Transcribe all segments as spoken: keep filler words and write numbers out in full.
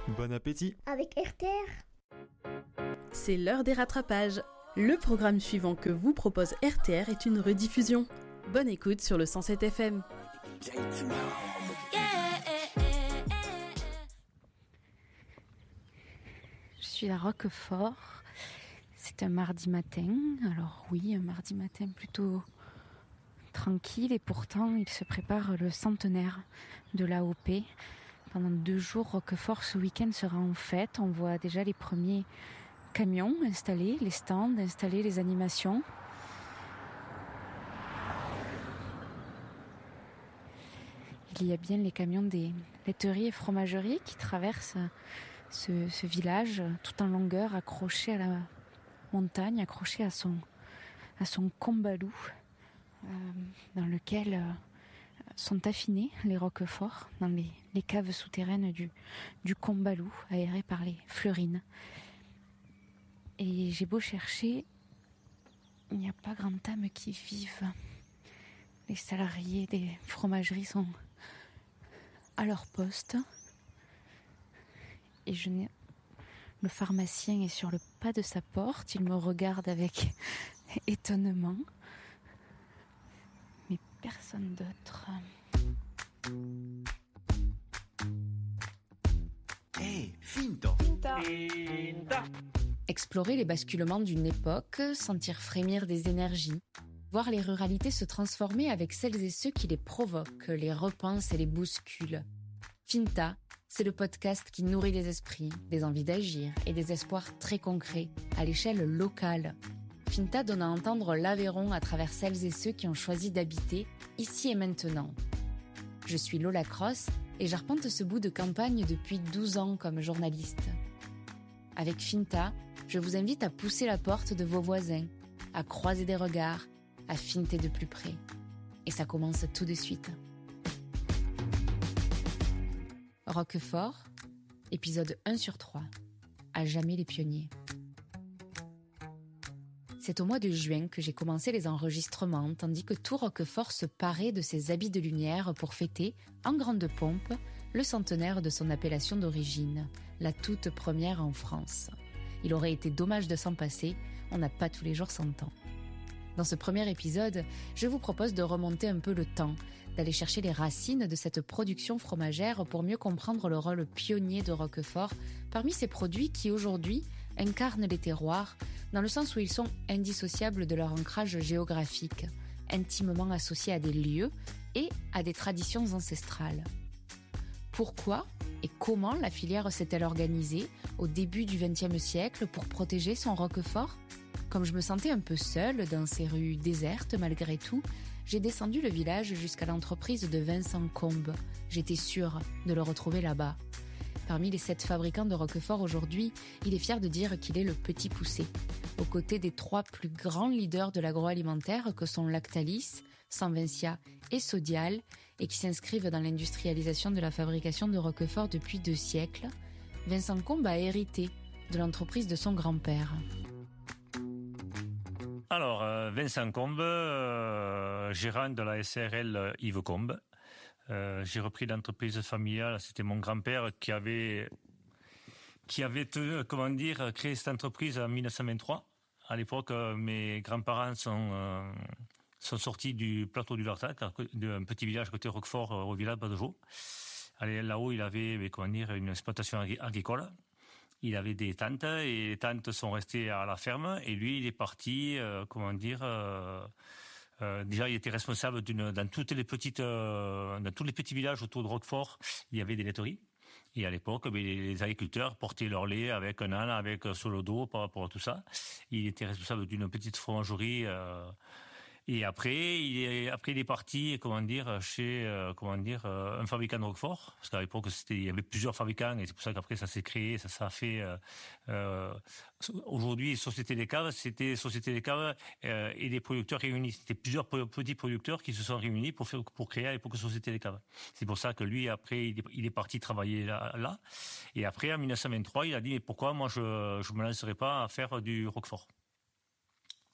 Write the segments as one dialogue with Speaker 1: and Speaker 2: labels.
Speaker 1: Bon appétit
Speaker 2: avec R T R.
Speaker 3: C'est l'heure des rattrapages. Le programme suivant que vous propose R T R est une rediffusion. Bonne écoute sur le cent sept F M.
Speaker 4: Je suis à Roquefort. C'est un mardi matin. Alors oui, un mardi matin plutôt tranquille et pourtant il se prépare le centenaire de l'A O P. Pendant deux jours, Roquefort ce week-end sera en fête. On voit déjà les premiers camions installés, les stands installés, les animations. Il y a bien les camions des laiteries et fromageries qui traversent ce, ce village tout en longueur, accroché à la montagne, accroché à son, à son combalou, euh, dans lequel euh, sont affinés les roqueforts, dans les, les caves souterraines du, du combalou, aérées par les fleurines. Et j'ai beau chercher, il n'y a pas grand âme qui vive. Les salariés des fromageries sont à leur poste. Et je n'ai... le pharmacien est sur le pas de sa porte. Il me regarde avec étonnement. Mais personne d'autre.
Speaker 5: Hey, finta.
Speaker 6: Finta. Finta.
Speaker 7: Explorer les basculements d'une époque, sentir frémir des énergies, voir les ruralités se transformer avec celles et ceux qui les provoquent, les repensent et les bousculent. Finta, c'est le podcast qui nourrit les esprits, des envies d'agir et des espoirs très concrets, à l'échelle locale. Finta donne à entendre l'Aveyron à travers celles et ceux qui ont choisi d'habiter ici et maintenant. Je suis Lola Cross et j'arpente ce bout de campagne depuis douze ans comme journaliste. Avec Finta, je vous invite à pousser la porte de vos voisins, à croiser des regards, à finter de plus près. Et ça commence tout de suite. Roquefort, épisode un sur trois. À jamais les pionniers. C'est au mois de juin que j'ai commencé les enregistrements, tandis que tout Roquefort se parait de ses habits de lumière pour fêter, en grande pompe, le centenaire de son appellation d'origine, la toute première en France. Il aurait été dommage de s'en passer, on n'a pas tous les jours cent ans. Dans ce premier épisode, je vous propose de remonter un peu le temps, d'aller chercher les racines de cette production fromagère pour mieux comprendre le rôle pionnier de Roquefort parmi ces produits qui aujourd'hui incarnent les terroirs, dans le sens où ils sont indissociables de leur ancrage géographique, intimement associés à des lieux et à des traditions ancestrales. Pourquoi et comment la filière s'est-elle organisée au début du vingtième siècle pour protéger son Roquefort ? Comme je me sentais un peu seule dans ces rues désertes malgré tout, j'ai descendu le village jusqu'à l'entreprise de Vincent Combe. J'étais sûre de le retrouver là-bas. Parmi les sept fabricants de Roquefort aujourd'hui, il est fier de dire qu'il est le petit poussé, aux côtés des trois plus grands leaders de l'agroalimentaire que sont Lactalis, Sanvincia et Sodial, et qui s'inscrivent dans l'industrialisation de la fabrication de Roquefort depuis deux siècles. Vincent Combe a hérité de l'entreprise de son grand-père.
Speaker 8: Alors, euh, Vincent Combe, euh, gérant de la S A R L Yves Combe. Euh, j'ai repris l'entreprise familiale. C'était mon grand-père qui avait, qui avait, euh, comment dire, créé cette entreprise en dix-neuf cent vingt-trois. À l'époque, euh, mes grands-parents sont, euh, sont sortis du plateau du Larzac, d'un petit village côté Roquefort, au village de Badejo. Allez, là-haut, il avait, comment dire, une exploitation agricole. Il avait des tantes et les tantes sont restées à la ferme et lui, il est parti, euh, comment dire, euh, euh, déjà, il était responsable d'une, dans toutes les petites, euh, dans tous les petits villages autour de Roquefort, il y avait des laiteries. Et à l'époque, les agriculteurs portaient leur lait avec un âne, avec sur le dos par rapport à tout ça. Il était responsable d'une petite fromagerie. Euh, Et après, il est, après il est parti, comment dire, chez, euh, comment dire, euh, un fabricant de Roquefort, parce qu'à l'époque c'était, il y avait plusieurs fabricants, et c'est pour ça qu'après ça s'est créé, ça, ça a fait. Euh, euh, aujourd'hui, Société des Caves, c'était Société des Caves euh, et des producteurs réunis. C'était plusieurs petits producteurs qui se sont réunis pour faire, pour créer à l'époque Société des Caves. C'est pour ça que lui, après, il est, il est parti travailler là, là. Et après, en dix-neuf cent vingt-trois, il a dit, mais pourquoi moi je, je me lancerai pas à faire du Roquefort?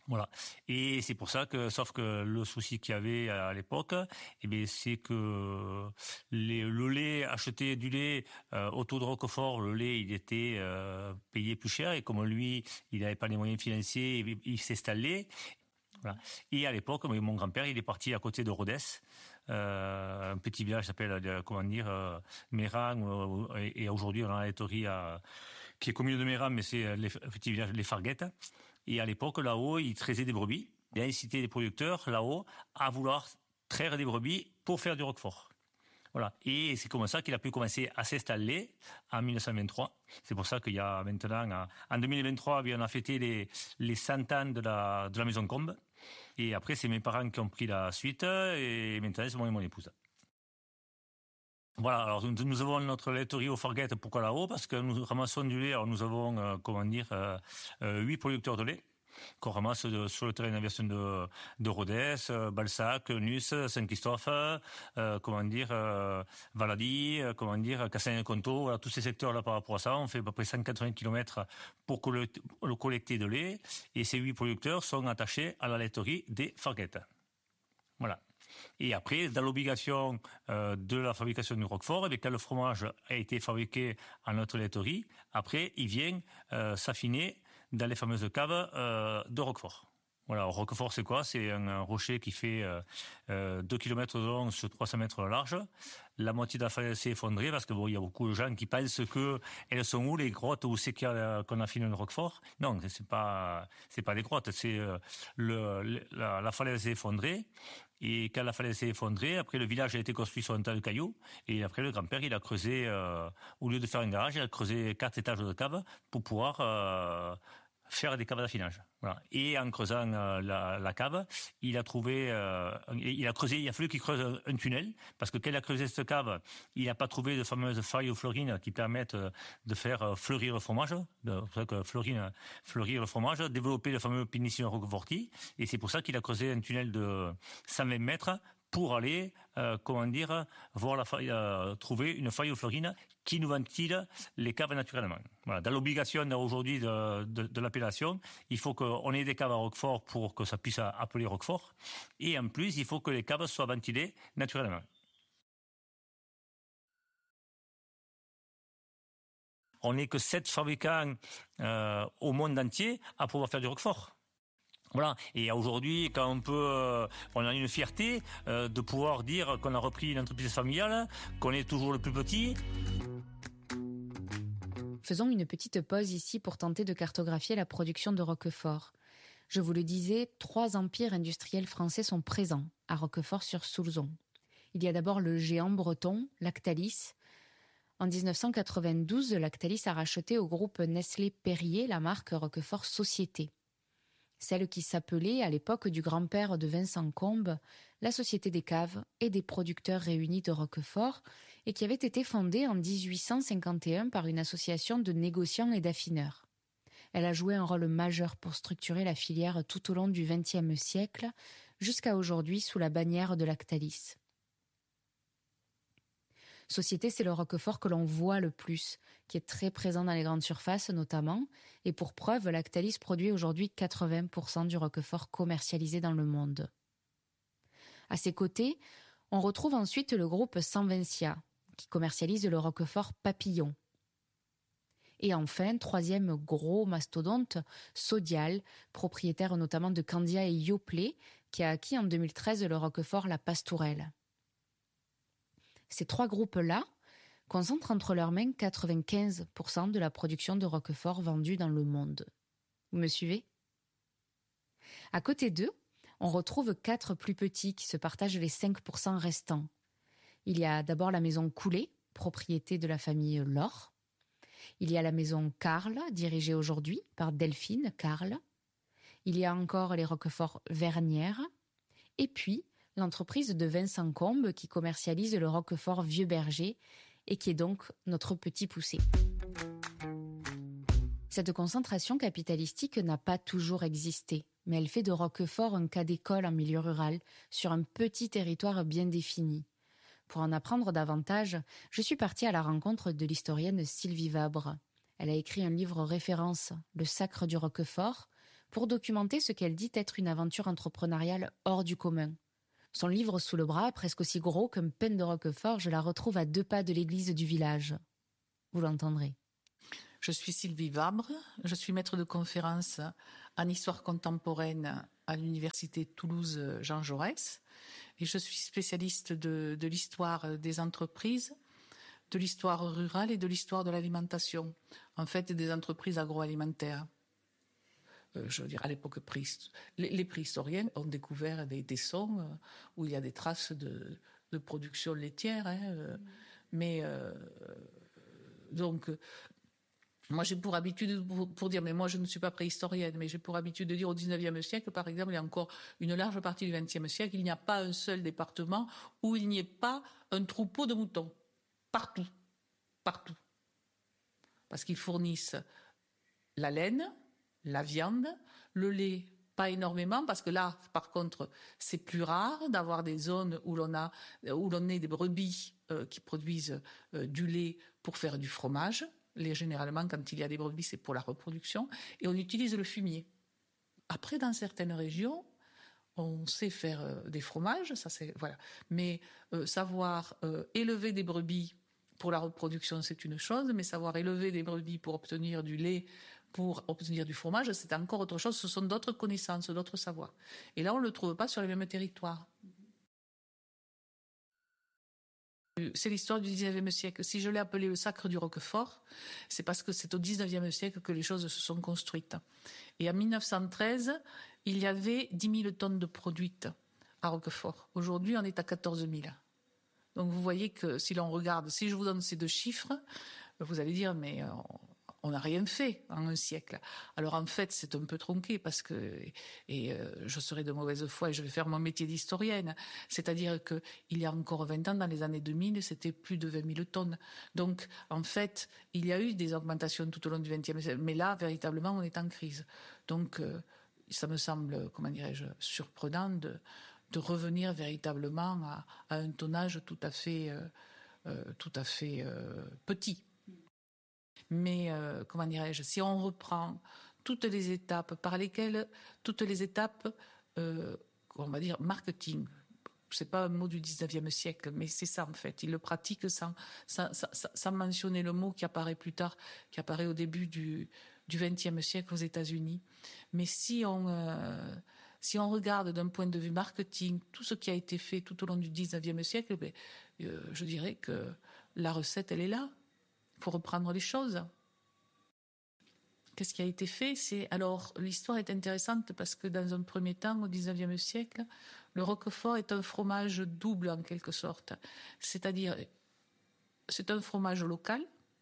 Speaker 8: Voilà. Et c'est pour ça que, sauf que le souci qu'il y avait à l'époque, eh bien, c'est que les, le lait, acheter du lait euh, autour de Roquefort, le lait, il était euh, payé plus cher. Et comme lui, il n'avait pas les moyens financiers, il, il s'installait. Voilà. Et à l'époque, mon grand-père, il est parti à côté de Rodez, euh, un petit village qui s'appelle, euh, comment dire, euh, Méran, euh, et, et aujourd'hui on a la laiterie à, qui est commune de Méran, mais c'est le petit village, les Farguettes. Et à l'époque, là-haut, il traisait des brebis. Il a incité les producteurs, là-haut, à vouloir traire des brebis pour faire du Roquefort. Voilà. Et c'est comme ça qu'il a pu commencer à s'installer en mille neuf cent vingt-trois. C'est pour ça qu'il y a maintenant, en deux mille vingt-trois, on a fêté les, les cent ans de la, de la maison Combe. Et après, c'est mes parents qui ont pris la suite. Et maintenant, c'est moi et mon épouse. Voilà, alors nous, nous avons notre laiterie aux Farguettes. Pourquoi là-haut? Parce que nous ramassons du lait. Alors nous avons, euh, comment dire, euh, euh, huit producteurs de lait qu'on ramasse de, sur le terrain d'investissement de, de Rodez, euh, Balsac, Nuss, Saint-Christophe, euh, comment dire, euh, Valady, euh, comment dire, Castagnes-Conto, voilà, tous ces secteurs-là par rapport à ça. On fait à peu près cent quatre-vingts kilomètres pour collecter, le collecter de lait. Et ces huit producteurs sont attachés à la laiterie des Farguettes. Voilà. Et après, dans l'obligation euh, de la fabrication du Roquefort, et quand le fromage a été fabriqué en notre laiterie, après, il vient euh, s'affiner dans les fameuses caves euh, de Roquefort. Voilà, Roquefort, c'est quoi? C'est un, un rocher qui fait euh, euh, deux kilomètres de long sur trois cents mètres de large. La moitié de la falaise s'est effondrée parce que bon, il y a beaucoup de gens qui pensent que elles sont où les grottes où c'est qu'il y a, qu'on a affiné le Roquefort. Non, c'est pas c'est pas des grottes, c'est euh, le, le la, la falaise s'est effondrée. Et quand la falaise s'est effondrée, après le village a été construit sur un tas de cailloux. Et après le grand-père, il a creusé, euh, au lieu de faire un garage, il a creusé quatre étages de cave pour pouvoir euh, faire des caves d'affinage. Voilà. Et en creusant euh, la, la cave, il a trouvé, euh, il a creusé, il a fallu qu'il creuse un tunnel, parce que quand il a creusé cette cave, il n'a pas trouvé de fameuses failles ou fleurines qui permettent de faire fleurir le fromage, de, pour ça que fleurine, fleurir le fromage, développer le fameux Pénicillium roqueforti, et c'est pour ça qu'il a creusé un tunnel de cent vingt mètres pour aller, euh, comment dire, voir la faille, euh, trouver une faille ou fleurine qui nous ventile les caves naturellement. Voilà. Dans l'obligation aujourd'hui de, de, de l'appellation, il faut qu'on ait des caves à Roquefort pour que ça puisse appeler Roquefort. Et en plus, il faut que les caves soient ventilées naturellement. On n'est que sept fabricants euh, au monde entier à pouvoir faire du Roquefort. Voilà. Et aujourd'hui, quand on peut, euh, on a une fierté euh, de pouvoir dire qu'on a repris une entreprise familiale, qu'on est toujours le plus petit.
Speaker 7: Faisons une petite pause ici pour tenter de cartographier la production de Roquefort. Je vous le disais, trois empires industriels français sont présents à Roquefort-sur-Soulzon. Il y a d'abord le géant breton, Lactalis. En dix-neuf cent quatre-vingt-douze, Lactalis a racheté au groupe Nestlé-Perrier la marque Roquefort Société. Celle qui s'appelait, à l'époque du grand-père de Vincent Combe, la Société des caves et des producteurs réunis de Roquefort, et qui avait été fondée en dix-huit cent cinquante et un par une association de négociants et d'affineurs. Elle a joué un rôle majeur pour structurer la filière tout au long du vingtième siècle, jusqu'à aujourd'hui sous la bannière de Lactalis. Société, c'est le Roquefort que l'on voit le plus, qui est très présent dans les grandes surfaces notamment. Et pour preuve, Lactalis produit aujourd'hui quatre-vingts pour cent du Roquefort commercialisé dans le monde. À ses côtés, on retrouve ensuite le groupe Sanvincia, qui commercialise le Roquefort Papillon. Et enfin, troisième gros mastodonte, Sodial, propriétaire notamment de Candia et Yoplait, qui a acquis en deux mille treize le Roquefort La Pastourelle. Ces trois groupes-là concentrent entre leurs mains quatre-vingt-quinze pour cent de la production de Roquefort vendue dans le monde. Vous me suivez? À côté d'eux, on retrouve quatre plus petits qui se partagent les cinq pour cent restants. Il y a d'abord la maison Coulet, propriété de la famille Laure. Il y a la maison Carle, dirigée aujourd'hui par Delphine Carle. Il y a encore les Roquefort Vernières. Et puis, l'entreprise de Vincent Combe qui commercialise le Roquefort Vieux Berger et qui est donc notre petit poussé. Cette concentration capitalistique n'a pas toujours existé, mais elle fait de Roquefort un cas d'école en milieu rural, sur un petit territoire bien défini. Pour en apprendre davantage, je suis partie à la rencontre de l'historienne Sylvie Vabre. Elle a écrit un livre référence, Le Sacre du Roquefort, pour documenter ce qu'elle dit être une aventure entrepreneuriale hors du commun. Son livre sous le bras, presque aussi gros qu'un pain de Roquefort, je la retrouve à deux pas de l'église du village. Vous l'entendrez.
Speaker 1: Je suis Sylvie Vabre, je suis maître de conférence en histoire contemporaine à l'université Toulouse Jean Jaurès et je suis spécialiste de, de l'histoire des entreprises, de l'histoire rurale et de l'histoire de l'alimentation, en fait des entreprises agroalimentaires. Euh, je veux dire, à l'époque préhistorienne, les, les préhistoriens ont découvert des tessons euh, où il y a des traces de, de production laitière, hein, euh, mais euh, donc... Moi, j'ai pour habitude, pour, pour dire, mais moi, je ne suis pas préhistorienne, mais j'ai pour habitude de dire au dix-neuvième siècle, par exemple, il y a encore une large partie du vingtième siècle, il n'y a pas un seul département où il n'y ait pas un troupeau de moutons. Partout. Partout. Parce qu'ils fournissent la laine, la viande, le lait, pas énormément, parce que là, par contre, c'est plus rare d'avoir des zones où l'on a, où l'on ait des brebis euh, qui produisent euh, du lait pour faire du fromage. Les, généralement, quand il y a des brebis, c'est pour la reproduction. Et on utilise le fumier. Après, dans certaines régions, on sait faire euh, des fromages, ça c'est voilà. Mais euh, savoir euh, élever des brebis pour la reproduction, c'est une chose, mais savoir élever des brebis pour obtenir du lait, pour obtenir du fromage, c'est encore autre chose. Ce sont d'autres connaissances, d'autres savoirs. Et là, on ne le trouve pas sur les mêmes territoires. C'est l'histoire du dix-neuvième siècle. Si je l'ai appelé le sacre du Roquefort, c'est parce que c'est au dix-neuvième siècle que les choses se sont construites. Et en mille neuf cent treize, il y avait dix mille tonnes de produites à Roquefort. Aujourd'hui, on est à quatorze mille. Donc vous voyez que si l'on regarde, si je vous donne ces deux chiffres, vous allez dire, mais on n'a rien fait en un siècle. Alors en fait, c'est un peu tronqué parce que, et euh, je serai de mauvaise foi et je vais faire mon métier d'historienne, c'est-à-dire qu'il y a encore vingt ans, dans les années deux mille, c'était plus de vingt mille tonnes. Donc en fait, il y a eu des augmentations tout au long du vingtième siècle, mais là, véritablement, on est en crise. Donc euh, ça me semble, comment dirais-je, surprenant de, de revenir véritablement à, à un tonnage tout à fait, euh, euh, tout à fait euh, petit. Mais, euh, comment dirais-je, si on reprend toutes les étapes par lesquelles, toutes les étapes, euh, on va dire, marketing, c'est pas un mot du dix-neuvième siècle, mais c'est ça en fait. Ils le pratiquent sans, sans, sans, sans mentionner le mot qui apparaît plus tard, qui apparaît au début du, du vingtième siècle aux États-Unis. Mais si on, euh, si on regarde d'un point de vue marketing tout ce qui a été fait tout au long du dix-neuvième siècle, ben, euh, je dirais que la recette, elle est là. Il faut reprendre les choses. Qu'est-ce qui a été fait? C'est alors l'histoire est intéressante parce que dans un premier temps, au dix-neuvième siècle, le Roquefort est un fromage double en quelque sorte. C'est-à-dire, c'est un fromage local,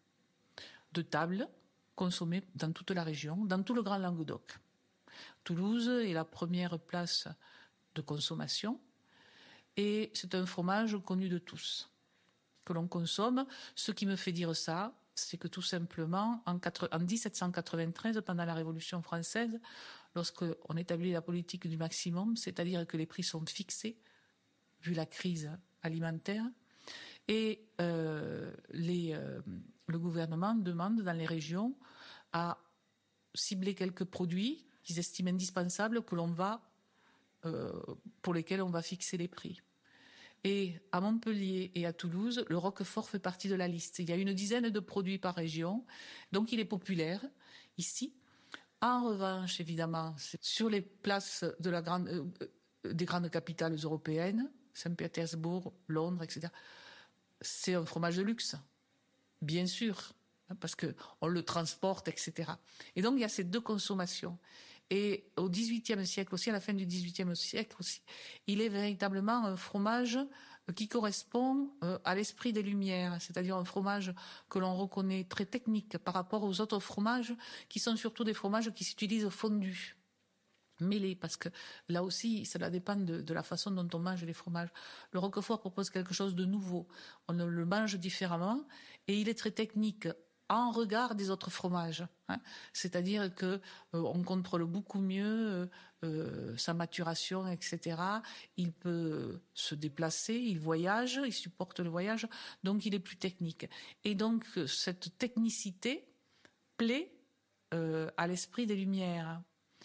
Speaker 1: de table, consommé dans toute la région, dans tout le Grand Languedoc. Toulouse est la première place de consommation et c'est un fromage connu de tous, que l'on consomme. Ce qui me fait dire ça, c'est que tout simplement, en, en dix-sept cent quatre-vingt-treize, pendant la Révolution française, lorsqu'on établit la politique du maximum, c'est-à-dire que les prix sont fixés, vu la crise alimentaire, et euh, les, euh, le gouvernement demande dans les régions à cibler quelques produits qu'ils estiment indispensables, que l'on va, euh, pour lesquels on va fixer les prix. Et à Montpellier et à Toulouse, le Roquefort fait partie de la liste. Il y a une dizaine de produits par région, donc il est populaire ici. En revanche, évidemment, c'est sur les places de la grande, euh, des grandes capitales européennes, Saint-Pétersbourg, Londres, et cetera, c'est un fromage de luxe, bien sûr, parce qu'on le transporte, et cetera. Et donc il y a ces deux consommations. Et au dix-huitième siècle aussi, à la fin du dix-huitième siècle aussi, il est véritablement un fromage qui correspond à l'esprit des Lumières, c'est-à-dire un fromage que l'on reconnaît très technique par rapport aux autres fromages, qui sont surtout des fromages qui s'utilisent fondus, mêlés, parce que là aussi, cela dépend de, de la façon dont on mange les fromages. Le Roquefort propose quelque chose de nouveau. On le mange différemment et il est très technique en regard des autres fromages, hein. C'est-à-dire que euh, on contrôle beaucoup mieux euh, sa maturation, et cetera. Il peut se déplacer, il voyage, il supporte le voyage, donc il est plus technique. Et donc cette technicité plaît euh, à l'esprit des Lumières,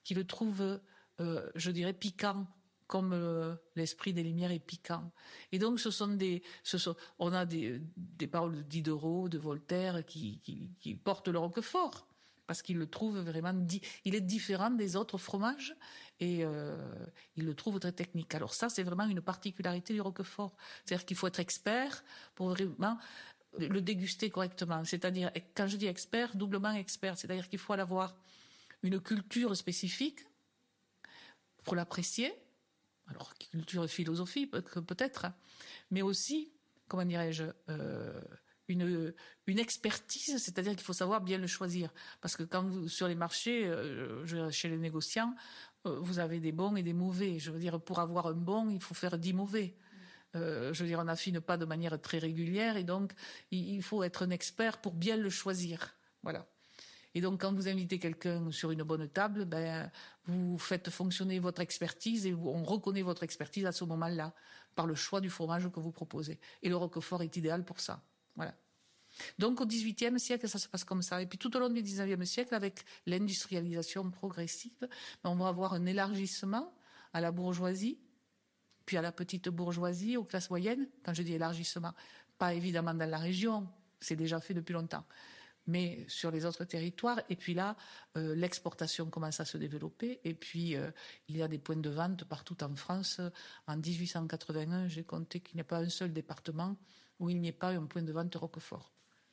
Speaker 1: qui le trouvent, euh, je dirais, piquant, comme euh, l'esprit des Lumières est piquant. Et donc, ce sont des, ce sont, on a des, des paroles de Diderot, de Voltaire, qui, qui, qui portent le Roquefort, parce qu'ils le trouvent vraiment, di- il est différent des autres fromages, et euh, ils le trouvent très technique. Alors ça, c'est vraiment une particularité du Roquefort. C'est-à-dire qu'il faut être expert pour vraiment le déguster correctement. C'est-à-dire, quand je dis expert, doublement expert, c'est-à-dire qu'il faut avoir une culture spécifique pour l'apprécier. Alors, culture philosophique peut-être, mais aussi, comment dirais-je, euh, une, une expertise, c'est-à-dire qu'il faut savoir bien le choisir. Parce que quand vous, sur les marchés, euh, je, chez les négociants, euh, vous avez des bons et des mauvais. Je veux dire, pour avoir un bon, il faut faire dix mauvais. Euh, je veux dire, on n'affine pas de manière très régulière, et donc il, il faut être un expert pour bien le choisir. Voilà. Et donc, quand vous invitez quelqu'un sur une bonne table, ben, vous faites fonctionner votre expertise, et vous, on reconnaît votre expertise à ce moment-là, par le choix du fromage que vous proposez. Et le Roquefort est idéal pour ça. Voilà. Donc, au dix-huitième siècle, ça se passe comme ça. Et puis, tout au long du dix-neuvième siècle, avec l'industrialisation progressive, ben, on va avoir un élargissement à la bourgeoisie, puis à la petite bourgeoisie, aux classes moyennes. Quand je dis élargissement, pas évidemment dans la région, c'est déjà fait depuis longtemps, mais sur les autres territoires. Et puis là, euh, l'exportation commence à se développer. Et puis, euh, il y a des points de vente partout en France. En dix-huit cent quatre-vingt-un, j'ai compté qu'il n'y a pas un seul département où il n'y ait pas un point de vente Roquefort.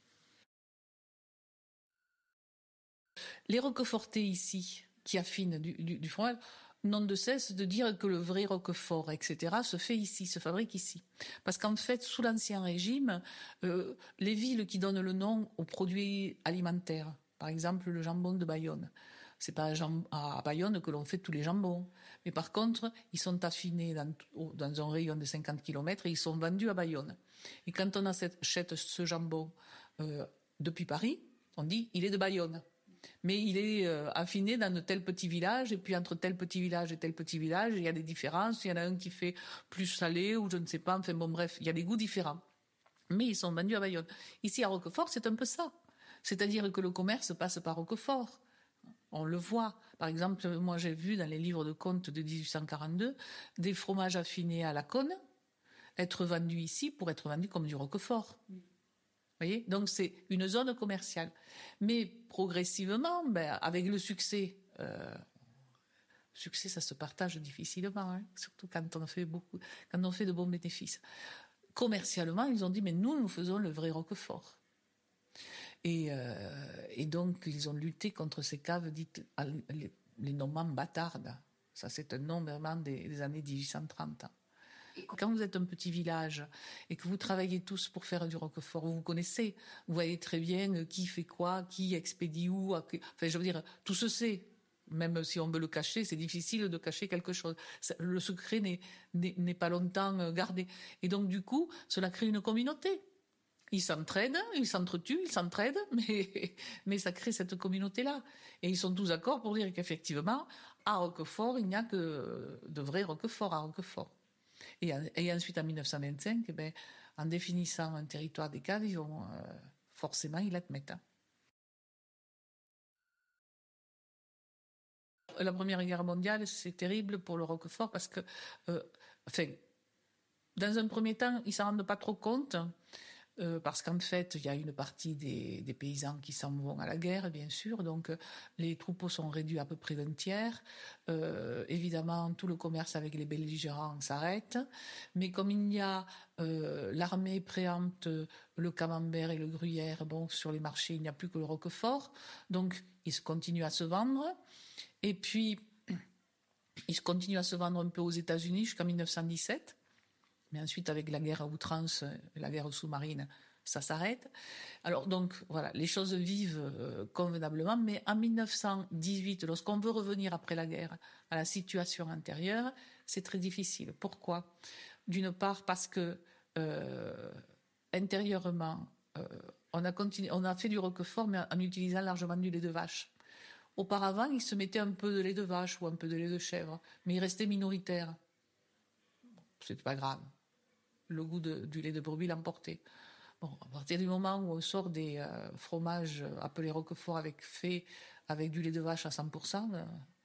Speaker 1: Les roquefortés ici, qui affinent du, du, du fromage, n'ont de cesse de dire que le vrai Roquefort, et cetera, se fait ici, se fabrique ici. Parce qu'en fait, sous l'Ancien Régime, euh, les villes qui donnent le nom aux produits alimentaires, par exemple le jambon de Bayonne, c'est pas à Bayonne que l'on fait tous les jambons. Mais par contre, ils sont affinés dans, dans un rayon de cinquante kilomètres et ils sont vendus à Bayonne. Et quand on achète ce jambon euh, depuis Paris, on dit il est de Bayonne. Mais il est euh, affiné dans de tel petit village, et puis entre tel petit village et tel petit village, il y a des différences. Il y en a un qui fait plus salé, ou je ne sais pas, enfin bon bref, il y a des goûts différents. Mais ils sont vendus à Bayonne. Ici à Roquefort, c'est un peu ça. C'est-à-dire que le commerce passe par Roquefort. On le voit. Par exemple, moi j'ai vu dans les livres de contes de dix-huit cent quarante-deux des fromages affinés à la Cône être vendus ici pour être vendus comme du Roquefort. Voyez, donc c'est une zone commerciale. Mais progressivement, ben, avec le succès, euh, succès, ça se partage difficilement, hein, surtout quand on fait beaucoup, quand on fait de bons bénéfices. Commercialement, ils ont dit, mais nous, nous faisons le vrai Roquefort. Et, euh, et donc, ils ont lutté contre ces caves dites les, les Normands bâtardes. Ça, c'est un nom vraiment des, des années dix-huit cent trente. Quand vous êtes un petit village et que vous travaillez tous pour faire du Roquefort, vous vous connaissez, vous voyez très bien qui fait quoi, qui expédie où. Enfin, je veux dire, tout se sait. Même si on veut le cacher, c'est difficile de cacher quelque chose. Le secret n'est, n'est, n'est pas longtemps gardé. Et donc, du coup, cela crée une communauté. Ils s'entraident, ils s'entretuent, ils s'entraident, mais, mais ça crée cette communauté-là. Et ils sont tous d'accord pour dire qu'effectivement, à Roquefort, il n'y a que de vrais Roquefort à Roquefort. Et, et ensuite, en mille neuf cent vingt-cinq, eh ben, en définissant un territoire des caves, ils vont, euh, forcément, ils l'admettent. Hein. La Première Guerre mondiale, c'est terrible pour le Roquefort parce que, euh, enfin, dans un premier temps, ils ne s'en rendent pas trop compte. Euh, parce qu'en fait, il y a une partie des, des paysans qui s'en vont à la guerre, bien sûr, donc euh, les troupeaux sont réduits à peu près d'un tiers. Euh, évidemment, tout le commerce avec les belligérants s'arrête, mais comme il y a euh, l'armée préempte le camembert et le gruyère, bon, sur les marchés, il n'y a plus que le Roquefort, donc ils continuent à se vendre. Et puis, ils continuent à se vendre un peu aux États-Unis jusqu'en mille neuf cent dix-sept. Mais ensuite, avec la guerre à outrance, la guerre sous-marine, ça s'arrête. Alors donc, voilà, les choses vivent euh, convenablement. Mais en mille neuf cent dix-huit, lorsqu'on veut revenir après la guerre à la situation antérieure, c'est très difficile. Pourquoi ? D'une part, parce que euh, intérieurement, euh, on a continué, on a fait du Roquefort, mais en utilisant largement du lait de vache. Auparavant, ils se mettaient un peu de lait de vache ou un peu de lait de chèvre, mais ils restaient minoritaires. C'est pas grave. Le goût de, du lait de brebis l'emportait. Bon, à partir du moment où on sort des euh, fromages appelés Roquefort avec fait avec du lait de vache à cent pour cent, euh,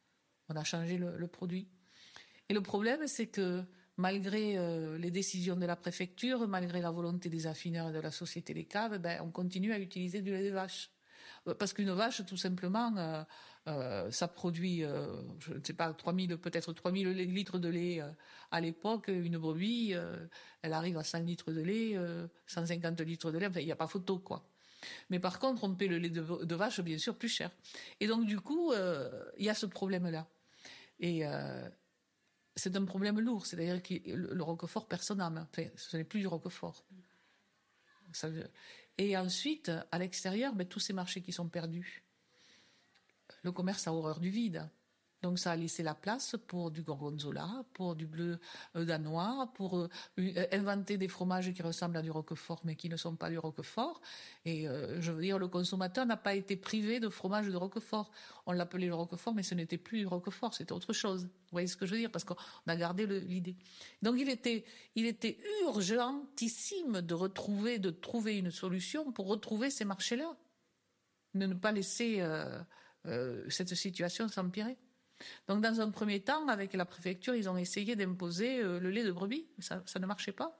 Speaker 1: On a changé le, le produit. Et le problème, c'est que malgré euh, les décisions de la préfecture, malgré la volonté des affineurs et de la société des caves, ben, on continue à utiliser du lait de vache. Parce qu'une vache, tout simplement, euh, euh, ça produit, euh, je ne sais pas, trois mille, peut-être trois mille litres de lait euh, à l'époque. Une brebis, euh, elle arrive à cent litres de lait, euh, cent cinquante litres de lait. Enfin, il n'y a pas photo, quoi. Mais par contre, on paie le lait de, de vache, bien sûr, plus cher. Et donc, du coup, euh, il y a ce problème-là. Et euh, c'est un problème lourd. C'est-à-dire que le, le Roquefort, personne n'aime. Enfin, ce n'est plus du Roquefort. Ça, et ensuite, à l'extérieur, ben, tous ces marchés qui sont perdus. Le commerce a horreur du vide. Donc ça a laissé la place pour du gorgonzola, pour du bleu euh, danois, pour euh, inventer des fromages qui ressemblent à du Roquefort mais qui ne sont pas du Roquefort. Et euh, je veux dire, le consommateur n'a pas été privé de fromage de Roquefort. On l'appelait le Roquefort, mais ce n'était plus du Roquefort, c'était autre chose. Vous voyez ce que je veux dire? Parce qu'on a gardé le, l'idée. Donc il était, il était urgentissime de retrouver, de trouver une solution pour retrouver ces marchés-là. De ne pas laisser euh, euh, cette situation s'empirer. Donc, dans un premier temps, avec la préfecture, ils ont essayé d'imposer euh, le lait de brebis. Ça, ça ne marchait pas.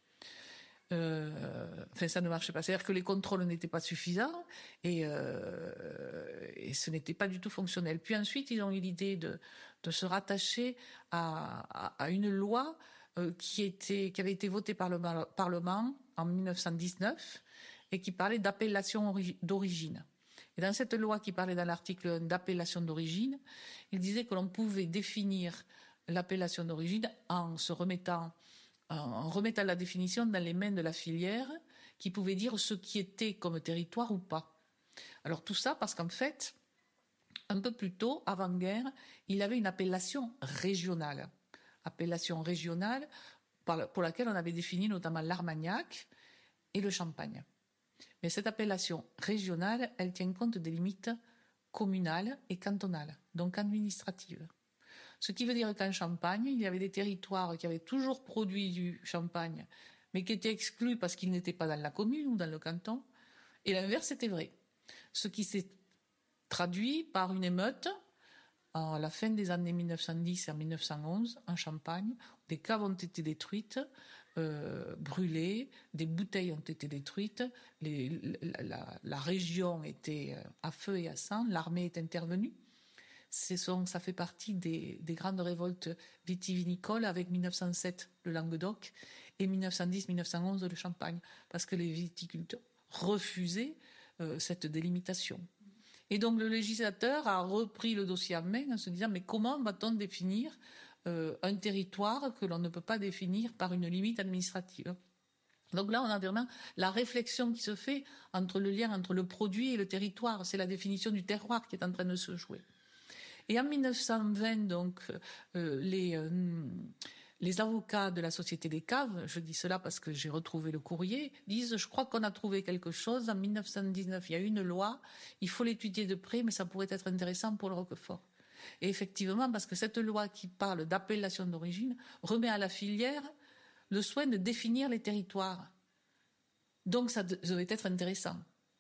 Speaker 1: Euh, enfin, ça ne marchait pas. C'est-à-dire que les contrôles n'étaient pas suffisants et, euh, et ce n'était pas du tout fonctionnel. Puis ensuite, ils ont eu l'idée de, de se rattacher à, à, à une loi euh, qui, était, qui avait été votée par le Parlement en mille neuf cent dix-neuf et qui parlait d'appellation ori- d'origine. Et dans cette loi qui parlait dans l'article un d'appellation d'origine, il disait que l'on pouvait définir l'appellation d'origine en se remettant, en remettant la définition dans les mains de la filière qui pouvait dire ce qui était comme territoire ou pas. Alors tout ça parce qu'en fait, un peu plus tôt, avant-guerre, il y avait une appellation régionale. Appellation régionale pour laquelle on avait défini notamment l'Armagnac et le Champagne. Mais cette appellation régionale, elle tient compte des limites communales et cantonales, donc administratives. Ce qui veut dire qu'en Champagne, il y avait des territoires qui avaient toujours produit du champagne, mais qui étaient exclus parce qu'ils n'étaient pas dans la commune ou dans le canton. Et l'inverse était vrai. Ce qui s'est traduit par une émeute à la fin des années mille neuf cent dix et en mille neuf cent onze, en Champagne. Des caves ont été détruites, euh, brûlées, des bouteilles ont été détruites, les, la, la, la région était à feu et à sang, l'armée est intervenue. C'est son, ça fait partie des, des grandes révoltes vitivinicoles avec mille neuf cent sept le Languedoc et mille neuf cent dix mille neuf cent onze le Champagne, parce que les viticulteurs refusaient euh, cette délimitation. Et donc le législateur a repris le dossier en main en se disant mais comment va-t-on définir euh, un territoire que l'on ne peut pas définir par une limite administrative? Donc là, on a vraiment la réflexion qui se fait entre le lien entre le produit et le territoire. C'est la définition du terroir qui est en train de se jouer. Et en mille neuf cent vingt, donc, euh, les, euh, les avocats de la Société des caves, je dis cela parce que j'ai retrouvé le courrier, disent « Je crois qu'on a trouvé quelque chose. En mille neuf cent dix-neuf, il y a une loi. Il faut l'étudier de près, mais ça pourrait être intéressant pour le Roquefort. » Et effectivement, parce que cette loi qui parle d'appellation d'origine remet à la filière le soin de définir les territoires. Donc, ça devait être intéressant.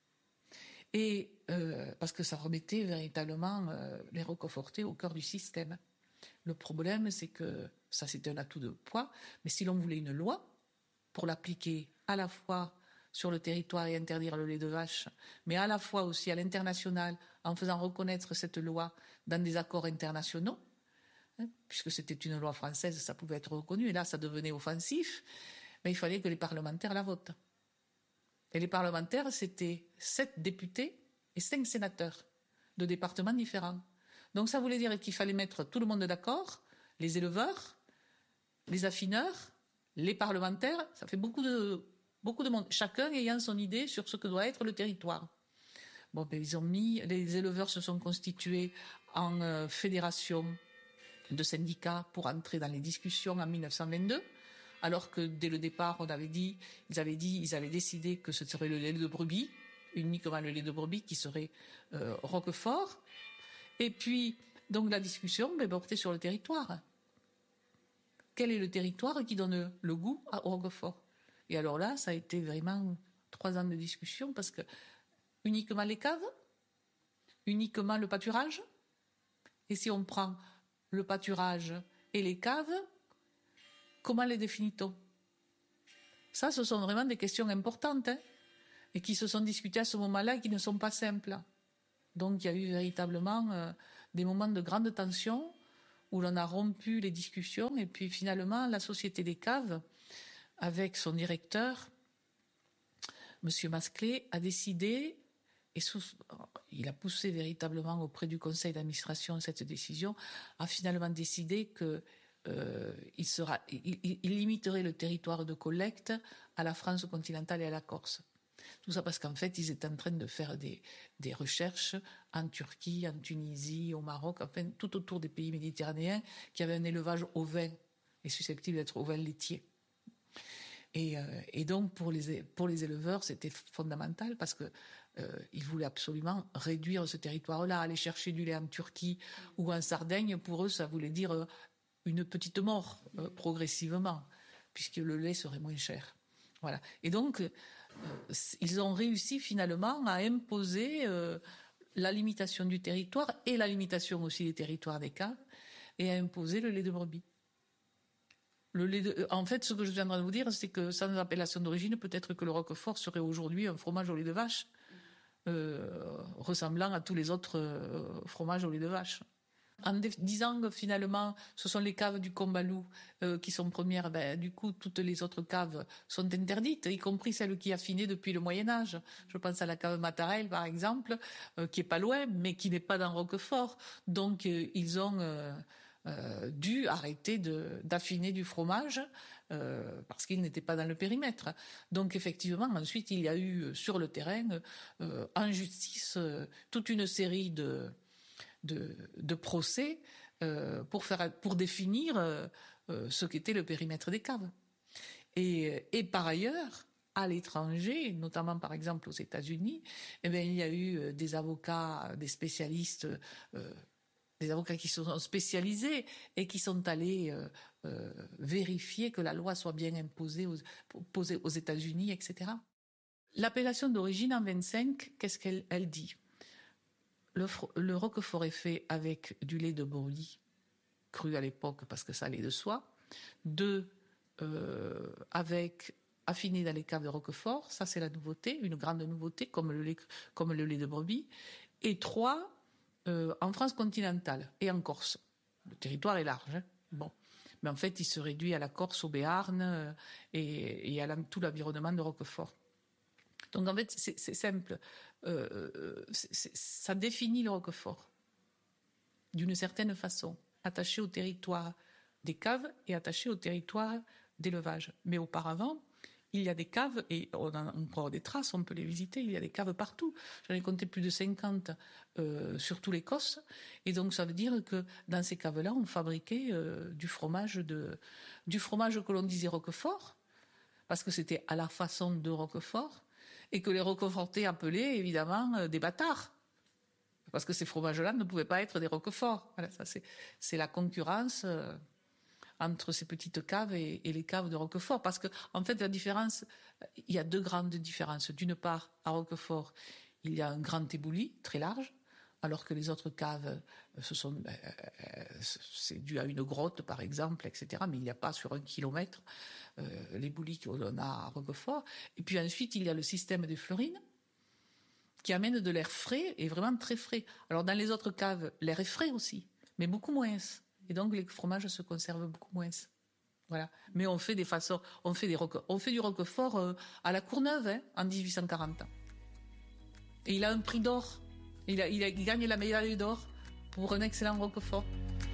Speaker 1: Et euh, parce que ça remettait véritablement euh, les Roquefortais au cœur du système. Le problème, c'est que ça, c'était un atout de poids, mais si l'on voulait une loi pour l'appliquer à la fois sur le territoire et interdire le lait de vache, mais à la fois aussi à l'international, en faisant reconnaître cette loi dans des accords internationaux, hein, puisque c'était une loi française, ça pouvait être reconnu, et là, ça devenait offensif, mais il fallait que les parlementaires la votent. Et les parlementaires, c'était sept députés et cinq sénateurs de départements différents. Donc ça voulait dire qu'il fallait mettre tout le monde d'accord, les éleveurs, les affineurs, les parlementaires, ça fait beaucoup de, beaucoup de monde, chacun ayant son idée sur ce que doit être le territoire. Bon, ben, ils ont mis, les éleveurs se sont constitués en euh, fédération de syndicats pour entrer dans les discussions en mille neuf cent vingt-deux. Alors que dès le départ, on avait dit, ils avaient dit, ils avaient décidé que ce serait le lait de brebis, uniquement le lait de brebis qui serait euh, Roquefort. Et puis, donc la discussion ben, portait sur le territoire. Quel est le territoire qui donne le goût à Roquefort? Et alors là, ça a été vraiment trois ans de discussion parce que uniquement les caves, uniquement le pâturage. Et si on prend le pâturage et les caves, comment les définit-on? Ça, ce sont vraiment des questions importantes, hein, et qui se sont discutées à ce moment-là et qui ne sont pas simples. Donc il y a eu véritablement euh, des moments de grande tension où l'on a rompu les discussions et puis finalement la Société des caves, avec son directeur, M. Masclet, a décidé, et sous, il a poussé véritablement auprès du conseil d'administration cette décision, a finalement décidé que Euh, il, sera, il, il limiterait le territoire de collecte à la France continentale et à la Corse. Tout ça parce qu'en fait, ils étaient en train de faire des, des recherches en Turquie, en Tunisie, au Maroc, enfin, tout autour des pays méditerranéens qui avaient un élevage ovin et susceptible d'être ovin laitier. Et, euh, et donc, pour les, pour les éleveurs, c'était fondamental parce que euh, ils voulaient absolument réduire ce territoire-là. Aller chercher du lait en Turquie ou en Sardaigne, pour eux, ça voulait dire euh, une petite mort euh, progressivement, puisque le lait serait moins cher. Voilà. Et donc, euh, ils ont réussi finalement à imposer euh, la limitation du territoire et la limitation aussi des territoires des caves, et à imposer le lait de brebis. Le lait de... En fait, ce que je viens de vous dire, c'est que sans appellation d'origine, peut-être que le Roquefort serait aujourd'hui un fromage au lait de vache, euh, ressemblant à tous les autres euh, fromages au lait de vache. En disant que finalement, ce sont les caves du Combalou euh, qui sont premières, ben, du coup, toutes les autres caves sont interdites, y compris celles qui affinaient depuis le Moyen-Âge. Je pense à la cave Matarel, par exemple, euh, qui est pas loin, mais qui n'est pas dans Roquefort. Donc, euh, ils ont euh, euh, dû arrêter de, d'affiner du fromage euh, parce qu'ils n'étaient pas dans le périmètre. Donc, effectivement, ensuite, il y a eu sur le terrain, euh, en justice, euh, toute une série de... De, de procès euh, pour, faire, pour définir euh, euh, ce qu'était le périmètre des caves. Et, et par ailleurs, à l'étranger, notamment par exemple aux États-Unis, eh bien, il y a eu des avocats, des spécialistes, euh, des avocats qui se sont spécialisés et qui sont allés euh, euh, vérifier que la loi soit bien imposée aux, posée aux États-Unis, et cetera. L'appellation d'origine en vingt-cinq, qu'est-ce qu'elle elle dit ? Le, le Roquefort est fait avec du lait de brebis cru à l'époque parce que ça allait de soi. Deux, euh, avec affiné dans les caves de Roquefort, ça c'est la nouveauté, une grande nouveauté comme le lait, comme le lait de brebis. Et trois, euh, en France continentale et en Corse. Le territoire est large, hein. Bon. Mais en fait, il se réduit à la Corse, au Béarn euh, et, et à la, tout l'environnement de Roquefort. Donc en fait, c'est, c'est simple. Euh, c'est, c'est, ça définit le Roquefort d'une certaine façon, attaché au territoire des caves et attaché au territoire d'élevage. Mais auparavant, il y a des caves, et on a encore des traces, on peut les visiter, il y a des caves partout. J'en ai compté plus de cinquante euh, sur tout l'Écosse. Et donc ça veut dire que dans ces caves-là, on fabriquait euh, du fromage de, du fromage que l'on disait Roquefort, parce que c'était à la façon de Roquefort, et que les Roquefortais appelaient évidemment euh, des bâtards, parce que ces fromages-là ne pouvaient pas être des Roqueforts. Voilà, ça c'est, c'est la concurrence euh, entre ces petites caves et, et les caves de Roquefort, parce que en fait la différence, il y a deux grandes différences. D'une part, à Roquefort, il y a un grand ébouli très large, alors que les autres caves, ce sont, euh, c'est dû à une grotte par exemple, et cetera. Mais il n'y a pas sur un kilomètre euh, l'ébouli qu'on a à Roquefort. Et puis ensuite, il y a le système des fleurines qui amène de l'air frais et vraiment très frais. Alors dans les autres caves, l'air est frais aussi, mais beaucoup moins. Et donc les fromages se conservent beaucoup moins. Voilà. Mais on fait des façons, on fait des roque, on fait du Roquefort euh, à la Courneuve hein, en dix-huit cent quarante. Et il a un prix d'or. Il, a, il, a, il gagne la médaille d'or pour un excellent Roquefort.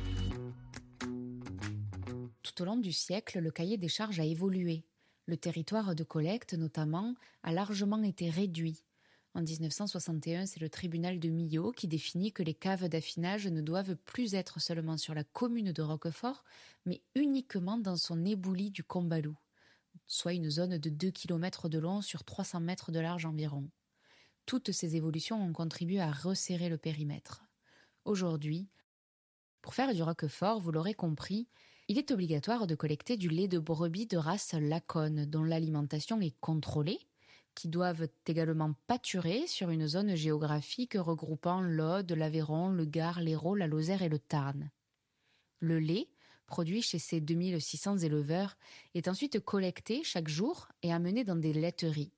Speaker 7: Tout au long du siècle, le cahier des charges a évolué. Le territoire de collecte, notamment, a largement été réduit. En dix-neuf cent soixante et un, c'est le tribunal de Millau qui définit que les caves d'affinage ne doivent plus être seulement sur la commune de Roquefort, mais uniquement dans son ébouli du Combalou, soit une zone de deux kilomètres de long sur trois cents mètres de large environ. Toutes ces évolutions ont contribué à resserrer le périmètre. Aujourd'hui, pour faire du Roquefort, vous l'aurez compris, il est obligatoire de collecter du lait de brebis de race Laconne, dont l'alimentation est contrôlée, qui doivent également pâturer sur une zone géographique regroupant l'Aude, l'Aveyron, le Gard, l'Hérault, la Lozère et le Tarn. Le lait, produit chez ces deux mille six cents éleveurs, est ensuite collecté chaque jour et amené dans des laiteries.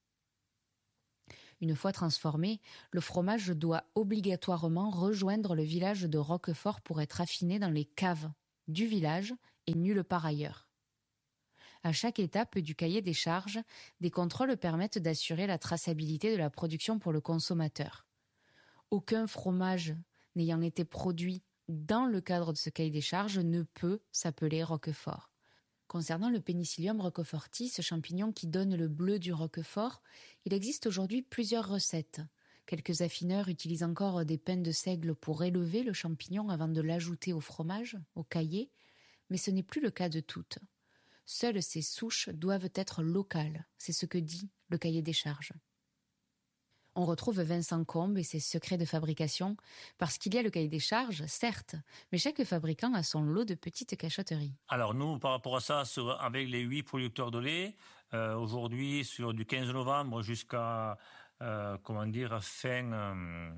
Speaker 7: Une fois transformé, le fromage doit obligatoirement rejoindre le village de Roquefort pour être affiné dans les caves du village et nulle part ailleurs. À chaque étape du cahier des charges, des contrôles permettent d'assurer la traçabilité de la production pour le consommateur. Aucun fromage n'ayant été produit dans le cadre de ce cahier des charges ne peut s'appeler Roquefort. Concernant le Penicillium roqueforti, ce champignon qui donne le bleu du Roquefort, il existe aujourd'hui plusieurs recettes. Quelques affineurs utilisent encore des pains de seigle pour élever le champignon avant de l'ajouter au fromage, au caillé, mais ce n'est plus le cas de toutes. Seules ces souches doivent être locales, c'est ce que dit le cahier des charges. On retrouve Vincent Combe et ses secrets de fabrication, parce qu'il y a le cahier des charges, certes, mais chaque fabricant a son lot de petites cachotteries.
Speaker 8: Alors nous, par rapport à ça, sur, avec les huit producteurs de lait, euh, aujourd'hui, sur du quinze novembre jusqu'à euh, comment dire, fin, euh,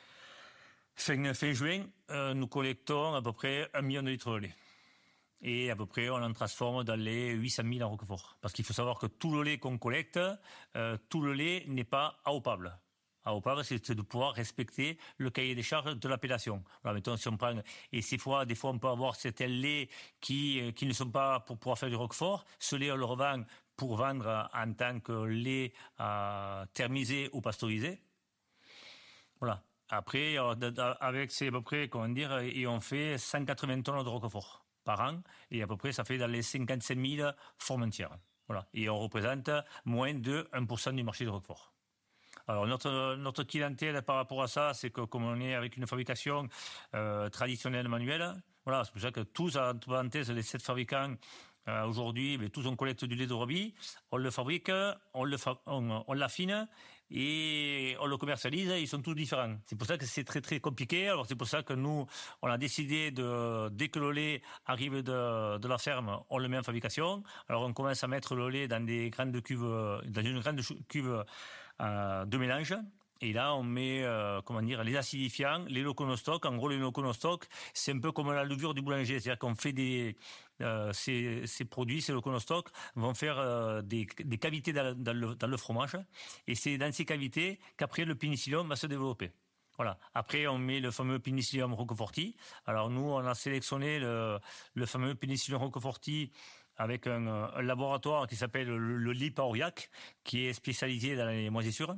Speaker 8: fin, fin juin, euh, nous collectons à peu près un million de litres de lait. Et à peu près, on en transforme dans les huit cent mille en Roquefort. Parce qu'il faut savoir que tout le lait qu'on collecte, euh, tout le lait n'est pas AOPAble. AOPAble, c'est de pouvoir respecter le cahier des charges de l'appellation. Voilà, mettons, si on prend, et ces fois, des fois, on peut avoir certains laits qui, qui ne sont pas pour pouvoir faire du Roquefort. Ce lait, on le revend pour vendre en tant que lait euh, thermisé ou pasteurisé. Voilà. Après, avec ces, à peu près, comment dire, et on fait cent quatre-vingts tonnes de Roquefort par an, et à peu près ça fait dans les cinquante-cinq mille formentières. Voilà. Et on représente moins de un pour cent du marché de Roquefort. Alors notre, notre clientèle par rapport à ça, c'est que comme on est avec une fabrication euh, traditionnelle manuelle, voilà, c'est pour ça que tous, entre parenthèses, les sept fabricants, euh, aujourd'hui, mais tous on collecte du lait de brebis, on le fabrique, on, le fa- on, on l'affine, et on le commercialise, ils sont tous différents. C'est pour ça que c'est très très compliqué. Alors c'est pour ça que nous, on a décidé de, dès que le lait arrive de, de la ferme, on le met en fabrication. Alors on commence à mettre le lait dans des grandes cuves, dans une grande cuve euh, de mélange. Et là, on met, euh, comment dire, les acidifiants, les loconostocs. En gros, les loconostocs, c'est un peu comme la levure du boulanger. C'est-à-dire qu'on fait des, euh, ces, ces produits, ces loconostocs, vont faire euh, des, des cavités dans, dans, le, dans le fromage. Et c'est dans ces cavités qu'après le pénicillium va se développer. Voilà. Après, on met le fameux Penicillium roqueforti. Alors nous, on a sélectionné le, le fameux Penicillium roqueforti avec un, un laboratoire qui s'appelle le, le L I P A Aurillac, qui est spécialisé dans les moisissures.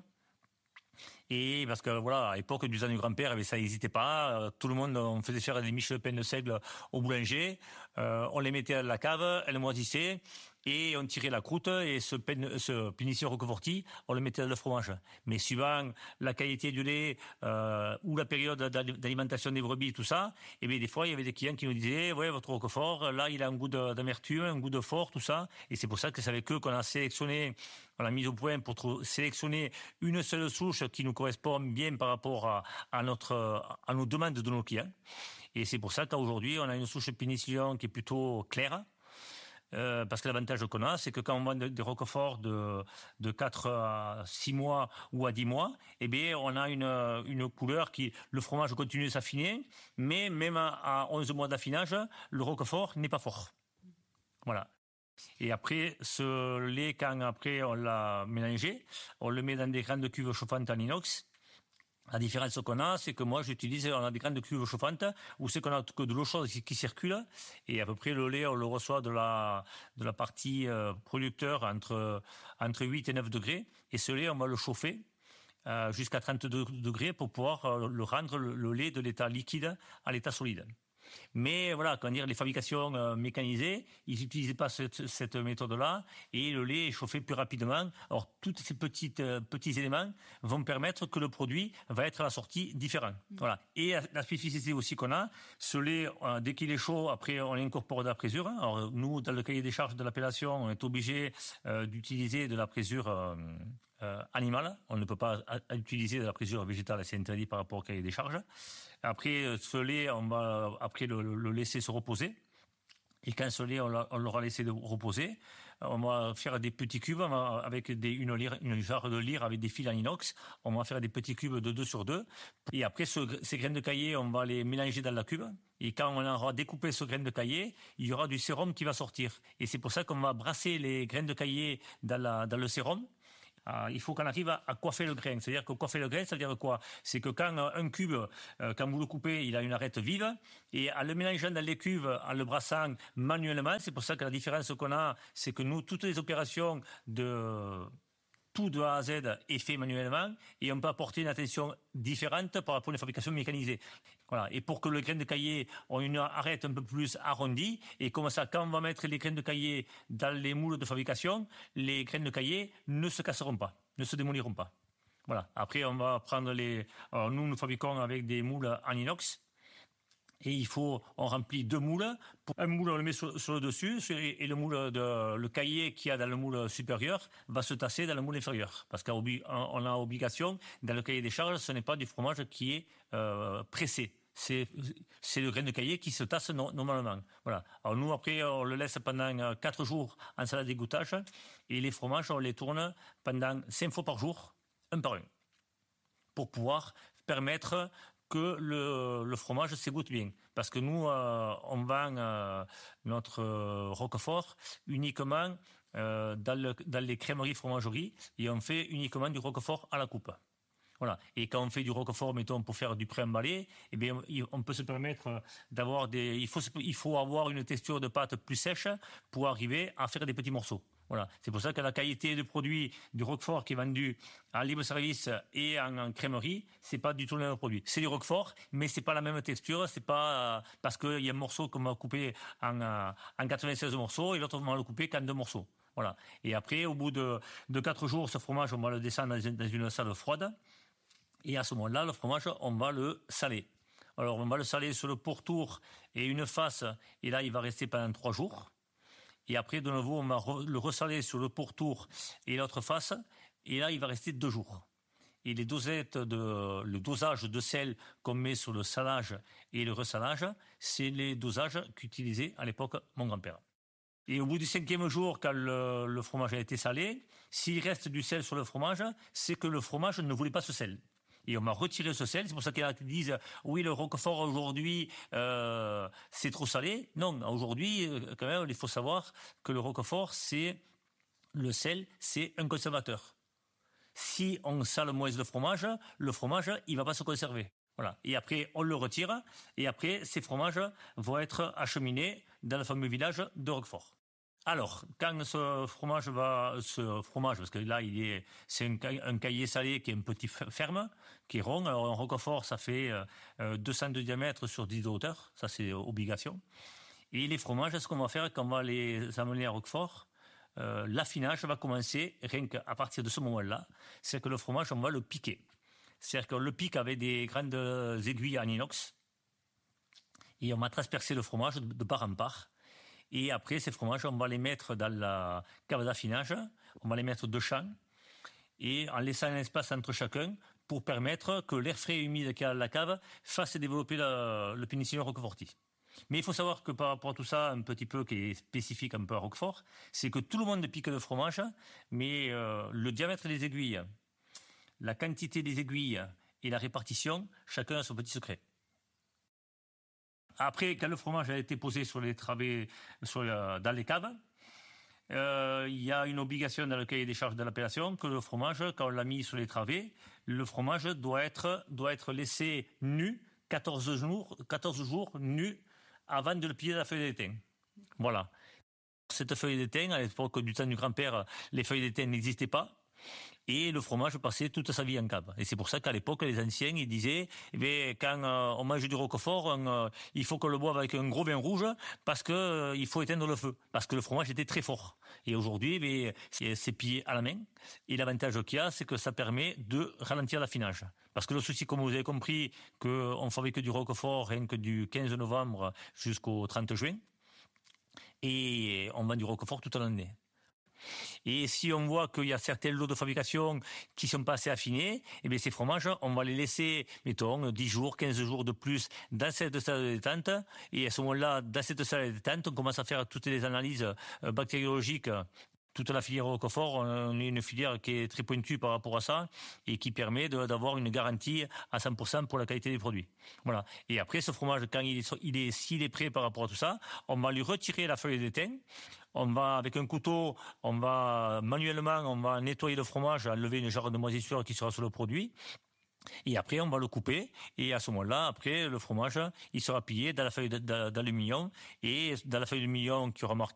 Speaker 8: Et parce que voilà, à l'époque du temps du grand-père, eh bien, ça n'hésitait pas. Tout le monde, on faisait faire des miches de pain de seigle au boulanger. Euh, on les mettait à la cave, elles moisissaient. Et on tirait la croûte et ce, pen, ce Penicillium roqueforti, on le mettait dans le fromage. Mais suivant la qualité du lait euh, ou la période d'alimentation des brebis, tout ça, et bien des fois il y avait des clients qui nous disaient, ouais, votre roquefort, là il a un goût d'amertume, un goût de fort, tout ça. Et c'est pour ça que c'est avec eux qu'on a sélectionné, on a mis au point pour sélectionner une seule souche qui nous correspond bien par rapport à, à notre, à nos demandes de nos clients. Et c'est pour ça qu'aujourd'hui on a une souche Penicillium qui est plutôt claire. Euh, parce que l'avantage qu'on a, c'est que quand on vend des roqueforts de, de quatre à six mois ou à dix mois, eh bien, on a une, une couleur qui, le fromage continue de s'affiner, mais même à, à onze mois d'affinage, le roquefort n'est pas fort. Voilà. Et après, ce lait, quand après on l'a mélangé, on le met dans des grandes cuves chauffantes en inox. La différence qu'on a, c'est que moi, j'utilise, on a des grandes cuves chauffantes où c'est qu'on a que de l'eau chaude qui, qui circule et à peu près le lait, on le reçoit de la, de la partie euh, producteur entre, entre huit et neuf degrés. Et ce lait, on va le chauffer euh, jusqu'à trente-deux degrés pour pouvoir euh, le rendre le, le lait de l'état liquide à l'état solide. Mais voilà, quand dire les fabrications euh, mécanisées, ils n'utilisaient pas cette, cette méthode-là et le lait est chauffé plus rapidement. Alors, tous ces petites, euh, petits éléments vont permettre que le produit va être à la sortie différent. Mmh. Voilà. Et la, la spécificité aussi qu'on a, ce lait, euh, dès qu'il est chaud, après, on l'incorpore de la présure. Alors, nous, dans le cahier des charges de l'appellation, on est obligé euh, d'utiliser de la présure euh, euh, animale. On ne peut pas a, a utiliser de la présure végétale, c'est interdit par rapport au cahier des charges. Après, ce lait, on va après le, le laisser se reposer. Et quand ce lait, on, on l'aura laissé de reposer, on va faire des petits cubes avec des, une, lyre, une jarre de lyre avec des fils en inox. On va faire des petits cubes de deux sur deux. Et après, ce, ces graines de caillé, on va les mélanger dans la cube. Et quand on aura découpé ce grain de caillé, il y aura du sérum qui va sortir. Et c'est pour ça qu'on va brasser les graines de caillé dans, la, dans le sérum. Euh, il faut qu'on arrive à, à coiffer le grain. C'est-à-dire que coiffer le grain, ça veut dire quoi? C'est que quand euh, un cube, euh, quand vous le coupez, il a une arête vive, et en le mélangeant dans les cuves, en le brassant manuellement, c'est pour ça que la différence qu'on a, c'est que nous, toutes les opérations de tout de A à Z est fait manuellement, et on peut apporter une attention différente par rapport à une fabrication mécanisée. Voilà. Et pour que le grain de caillé ait une arête un peu plus arrondie, et comme ça, quand on va mettre les graines de caillé dans les moules de fabrication, les graines de caillé ne se casseront pas, ne se démoliront pas. Voilà. Après, on va prendre les... Alors, nous, nous fabriquons avec des moules en inox. Et il faut, on remplit deux moules. Un moule, on le met sur, sur le dessus, et le moule de, le caillé qu'il y a dans le moule supérieur va se tasser dans le moule inférieur. Parce qu'on a obligation, dans le cahier des charges, ce n'est pas du fromage qui est euh, pressé. C'est, c'est le grain de caillé qui se tasse no, normalement. Voilà. Alors nous, après, on le laisse pendant quatre jours en salade d'égouttage, et les fromages, on les tourne pendant cinq fois par jour, un par un, pour pouvoir permettre que le, le fromage s'égoutte bien. Parce que nous, euh, on vend euh, notre euh, Roquefort uniquement euh, dans, le, dans les crèmeries fromageries, et on fait uniquement du Roquefort à la coupe. Voilà. Et quand on fait du Roquefort, mettons, pour faire du pré-emballé, eh bien, on peut se permettre d'avoir des... Il faut, il faut avoir une texture de pâte plus sèche pour arriver à faire des petits morceaux. Voilà. C'est pour ça que la qualité de produit du Roquefort qui est vendu en libre service et en, en crèmerie, c'est pas du tout le même produit. C'est du Roquefort, mais c'est pas la même texture. C'est pas parce qu'il y a un morceau qu'on va couper en, en quatre-vingt-seize morceaux et l'autre on va le couper qu'en deux morceaux. Voilà. Et après, au bout de, de quatre jours, ce fromage, on va le descendre dans une, dans une salle froide. Et à ce moment-là, le fromage, on va le saler. Alors, on va le saler sur le pourtour et une face, et là, il va rester pendant trois jours. Et après, de nouveau, on va re- le ressaler sur le pourtour et l'autre face, et là, il va rester deux jours. Et les dosettes de, le dosage de sel qu'on met sur le salage et le ressalage, c'est les dosages qu'utilisait à l'époque mon grand-père. Et au bout du cinquième jour, quand le, le fromage a été salé, s'il reste du sel sur le fromage, c'est que le fromage ne voulait pas ce sel. Et on m'a retiré ce sel. C'est pour ça qu'il y en a qui disent oui, le Roquefort aujourd'hui euh, c'est trop salé. Non, aujourd'hui quand même il faut savoir que le Roquefort, c'est le sel, c'est un conservateur. Si on sale moins le fromage, le fromage il va pas se conserver. Voilà. Et après on le retire et après ces fromages vont être acheminés dans le fameux village de Roquefort. Alors, quand ce fromage va, ce fromage, parce que là, il est, c'est un, un caillé salé qui est un petit ferme, qui est rond. Alors, un Roquefort, ça fait euh, deux cents de diamètre sur dix de hauteur. Ça, c'est obligation. Et les fromages, ce qu'on va faire, quand on va les amener à Roquefort, euh, l'affinage va commencer rien qu'à partir de ce moment-là. C'est que le fromage, on va le piquer. C'est-à-dire qu'on le pique avec des grandes aiguilles en inox. Et on va transpercer le fromage de part en part. Et après, ces fromages, on va les mettre dans la cave d'affinage. On va les mettre de champ. Et en laissant un espace entre chacun pour permettre que l'air frais et humide qu'il y a dans la cave fasse développer le, le pénicillium roqueforti. Mais il faut savoir que par rapport à tout ça, un petit peu qui est spécifique un peu à Roquefort, c'est que tout le monde pique le fromage, mais euh, le diamètre des aiguilles, la quantité des aiguilles et la répartition, chacun a son petit secret. Après, quand le fromage a été posé sur les travées, sur, euh, dans les caves, euh, il y a une obligation dans le cahier des charges de l'appellation que le fromage, quand on l'a mis sur les travées, le fromage doit être, doit être laissé nu quatorze jours, quatorze jours nu avant de le plier dans la feuille d'étain. Voilà. Cette feuille d'étain, à l'époque du temps du grand-père, les feuilles d'étain n'existaient pas. Et le fromage passait toute sa vie en cave. Et c'est pour ça qu'à l'époque, les anciens, ils disaient, eh bien, quand euh, on mange du Roquefort, on, euh, il faut qu'on le boive avec un gros vin rouge parce que euh, il faut éteindre le feu, parce que le fromage était très fort. Et aujourd'hui, eh bien, c'est, c'est plié à la main. Et l'avantage qu'il y a, c'est que ça permet de ralentir l'affinage. Parce que le souci, comme vous avez compris, qu'on fabrique du Roquefort rien que du quinze novembre jusqu'au trente juin. Et on vend du Roquefort toute l'année. Et si on voit qu'il y a certains lots de fabrication qui sont pas assez affinés, eh bien ces fromages, on va les laisser, mettons, dix jours, quinze jours de plus dans cette salle de détente. Et à ce moment-là, dans cette salle de détente, on commence à faire toutes les analyses bactériologiques toute la filière Roquefort, on est une filière qui est très pointue par rapport à ça et qui permet de, d'avoir une garantie à cent pour cent pour la qualité des produits. Voilà. Et après, ce fromage, quand il est, il est, s'il est prêt par rapport à tout ça, on va lui retirer la feuille d'étain. On va, avec un couteau, on va manuellement, on va nettoyer le fromage, enlever une jarre de moisissure qui sera sur le produit. Et après, on va le couper. Et à ce moment-là, après, le fromage, il sera plié dans la feuille d'aluminium. Et dans la feuille d'aluminium qui aura marqué